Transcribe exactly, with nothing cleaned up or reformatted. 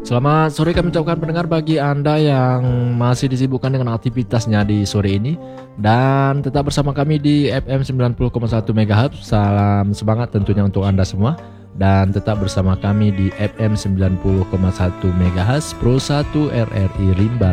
Selamat sore kami ucapkan pendengar bagi Anda yang masih disibukkan dengan aktivitasnya di sore ini. Dan tetap bersama kami di F M sembilan puluh koma satu MHz. Salam semangat tentunya untuk Anda semua. Dan tetap bersama kami di F M sembilan puluh koma satu MHz Pro satu R R I Rimba